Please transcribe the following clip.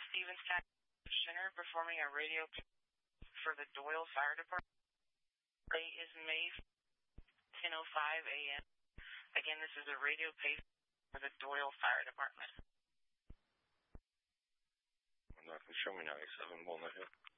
Stevenstown Center performing a radio for the Doyle Fire Department. Today is May 10:05 a.m. Again, this is a radio page for the Doyle Fire Department. I'm not going to show me 97 Walnut Hill.